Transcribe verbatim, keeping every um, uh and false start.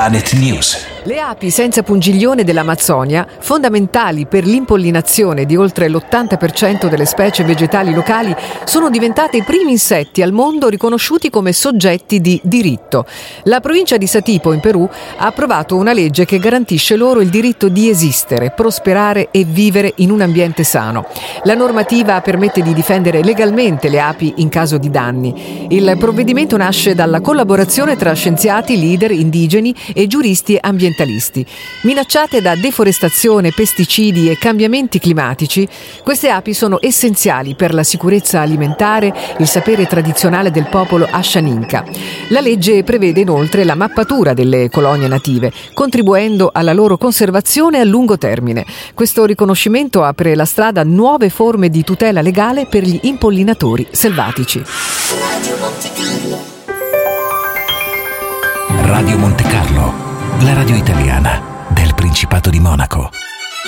Planet News. Le api senza pungiglione dell'Amazzonia, fondamentali per l'impollinazione di oltre l'ottanta per cento delle specie vegetali locali, sono diventate i primi insetti al mondo riconosciuti come soggetti di diritto. La provincia di Satipo, in Perù, ha approvato una legge che garantisce loro il diritto di esistere, prosperare e vivere in un ambiente sano. La normativa permette di difendere legalmente le api in caso di danni. Il provvedimento nasce dalla collaborazione tra scienziati, leader indigeni e giuristi ambientali. Minacciate da deforestazione, pesticidi e cambiamenti climatici, queste api sono essenziali per la sicurezza alimentare, il sapere tradizionale del popolo Ashaninka. La legge prevede inoltre la mappatura delle colonie native, contribuendo alla loro conservazione a lungo termine. Questo riconoscimento apre la strada a nuove forme di tutela legale per gli impollinatori selvatici. Radio Monte Carlo, la radio italiana.